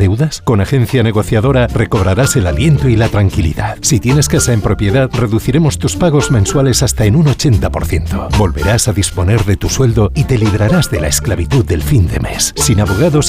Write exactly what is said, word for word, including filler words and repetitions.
deudas? Con Agencia Negociadora recobrarás el aliento y la tranquilidad. Si tienes casa en propiedad, reduciremos tus pagos mensuales hasta en un ochenta por ciento. Volverás a disponer de tu sueldo y te librarás de la esclavitud del fin de mes. Sin abogados